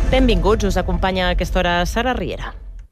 Benvinguts, us acompanya a aquesta hora Sara Riera.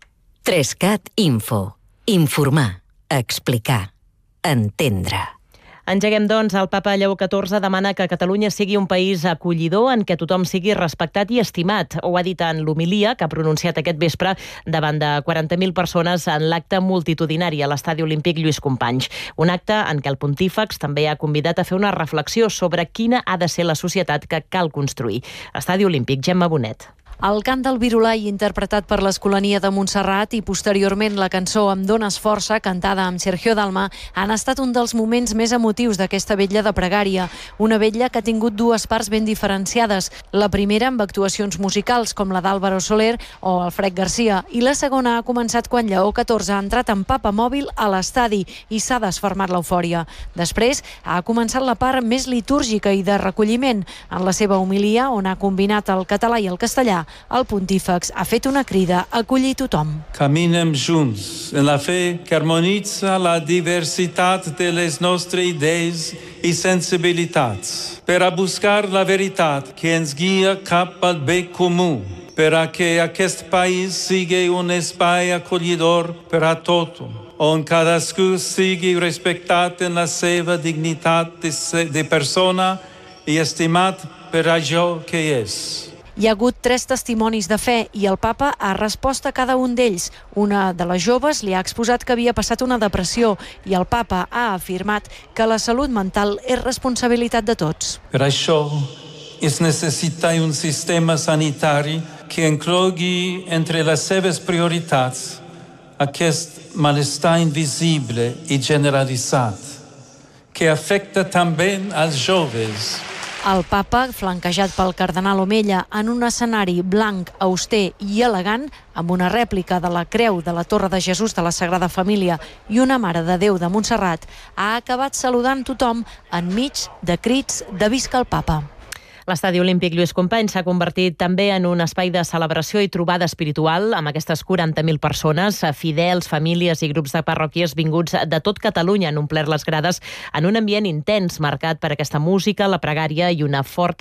3CAT Info. Informar, explicar, entendre. Engeguem, doncs. El papa Lleó XIV demana que Catalunya sigui un país acollidor en què tothom sigui respectat i estimat. Ho ha dit en l'homilia que ha pronunciat aquest vespre davant de 40.000 persones en l'acte multitudinari a l'Estadi Olímpic Lluís Companys. Un acte en què el pontífex també ha convidat a fer una reflexió sobre quina ha de ser la societat que cal construir. Estadi Olímpic, Gemma Bonet. El cant del Virolai, interpretat per l'Escolania de Montserrat, i posteriorment la cançó Em dones força, cantada amb Sergio Dalma, han estat un dels moments més emotius d'aquesta vetlla de pregària. Una vetlla que ha tingut dues parts ben diferenciades. La primera amb actuacions musicals, com la d'Álvaro Soler o Alfred Garcia, i la segona ha començat quan Lleó XIV ha entrat en papamòbil a l'estadi i s'ha desfermat l'eufòria. Després ha començat la part més litúrgica i de recolliment. En la seva homilia, on ha combinat el català i el castellà, el pontífex ha fet una crida a acollir tothom. Caminem junts en la fe que harmonitza la diversitat de les nostres idees i sensibilitats per a buscar la veritat que ens guia cap al bé comú, per a que aquest país sigui un espai acollidor per a tothom, on cadascú sigui respectat en la seva dignitat de persona i estimat per allò que és. Hi ha hagut 3 testimonis de fe i el papa ha respost a cada un d'ells. Una de les joves li ha exposat que havia passat una depressió i el papa ha afirmat que la salut mental és responsabilitat de tots. Per això es necessita un sistema sanitari que inclogui entre les seves prioritats aquest malestar invisible i generalitzat que afecta també als joves. El papa, flanquejat pel cardenal Omella, en un escenari blanc, auster i elegant, amb una rèplica de la creu de la Torre de Jesús de la Sagrada Família i una Mare de Déu de Montserrat, ha acabat saludant tothom enmig de crits de visca el papa. L'Estadi Olímpic Lluís Companys s'ha convertit també en un espai de celebració i trobada espiritual amb aquestes 40.000 persones, fidels, famílies i grups de parròquies vinguts de tot Catalunya han omplert les grades en un ambient intens marcat per aquesta música, la pregària i una forta